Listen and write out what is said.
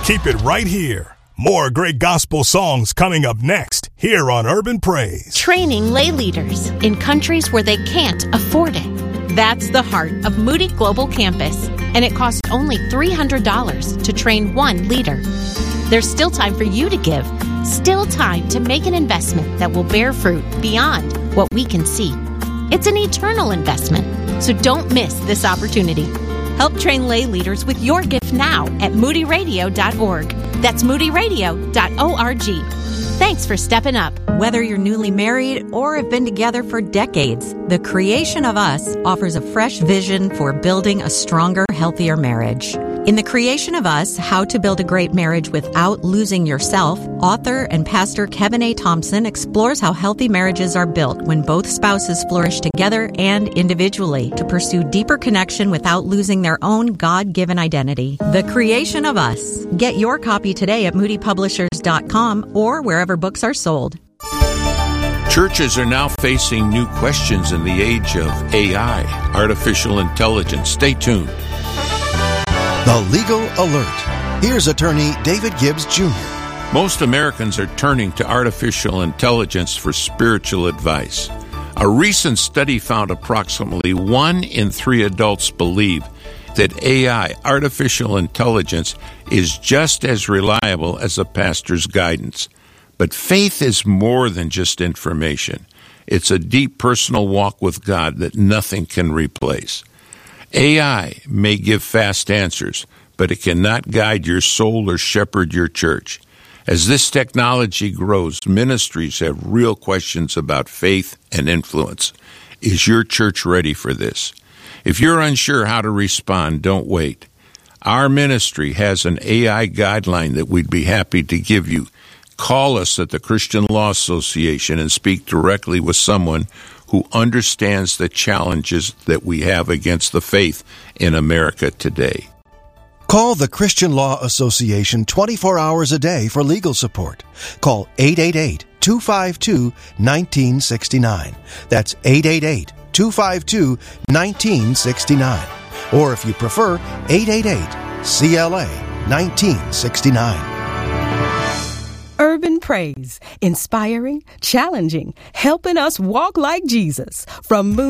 Keep it right here. More great gospel songs coming up next here on Urban Praise. Training lay leaders in countries where they can't afford it. That's the heart of Moody Global Campus, and it costs only $300 to train one leader. There's still time for you to give, still time to make an investment that will bear fruit beyond what we can see. It's an eternal investment, so don't miss this opportunity. Help train lay leaders with your gift now at moodyradio.org. That's moodyradio.org. Thanks for stepping up. Whether you're newly married or have been together for decades, The Creation of Us offers a fresh vision for building a stronger, healthier marriage. In The Creation of Us, How to Build a Great Marriage Without Losing Yourself, author and pastor Kevin A. Thompson explores how healthy marriages are built when both spouses flourish together and individually to pursue deeper connection without losing their own God-given identity. The Creation of Us. Get your copy today at moodypublishers.com or wherever books are sold. Churches are now facing new questions in the age of AI, artificial intelligence. Stay tuned. The Legal Alert. Here's attorney David Gibbs Jr. Most Americans are turning to artificial intelligence for spiritual advice. A recent study found approximately 1 in 3 adults believe that AI, artificial intelligence, is just as reliable as a pastor's guidance. But faith is more than just information. It's a deep personal walk with God that nothing can replace. AI may give fast answers, but it cannot guide your soul or shepherd your church. As this technology grows, ministries have real questions about faith and influence. Is your church ready for this? If you're unsure how to respond, don't wait. Our ministry has an AI guideline that we'd be happy to give you. Call us at the Christian Law Association and speak directly with someone who understands the challenges that we have against the faith in America today. Call the Christian Law Association 24 hours a day for legal support. Call 888-252-1969. That's 888-252-1969. Or if you prefer, 888-CLA-1969. Urban Praise, inspiring, challenging, helping us walk like Jesus. From